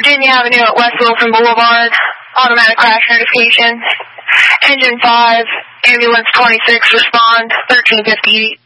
Virginia Avenue at West Wilson Boulevard. Automatic crash notification. Engine 5, ambulance 26, respond, 1350.